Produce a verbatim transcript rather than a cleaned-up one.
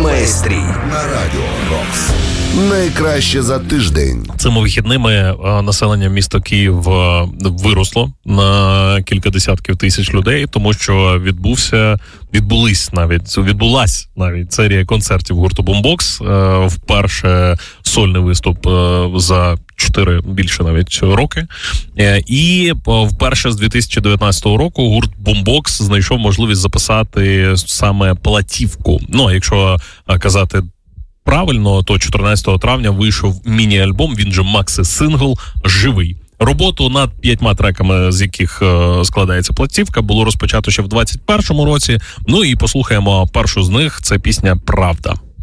Майстрій на радіо Рокс. Найкраще за тиждень. Цими вихідними населення міста Київ виросло на кілька десятків тисяч людей, тому що відбувся, відбулись навіть, відбулась навіть серія концертів гурту Бумбокс. Вперше сольний виступ за чотири більше навіть роки. І вперше з дві тисячі дев'ятнадцятого року гурт Бумбокс знайшов можливість записати саме платівку. Ну, а якщо казати правильно, то чотирнадцятого травня вийшов міні-альбом, він же макси-сингл «Живий». Роботу над п'ятьма треками, з яких е, складається платівка, було розпочато ще в двадцять першому році. Ну і послухаємо першу з них, це пісня «Правда».